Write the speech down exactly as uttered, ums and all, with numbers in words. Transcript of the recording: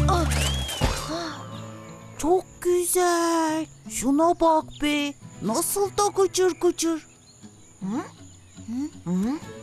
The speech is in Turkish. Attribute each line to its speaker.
Speaker 1: Çok güzel. Şuna bak be. Nasıl da gıcır gıcır. Hı? Hı? Hı?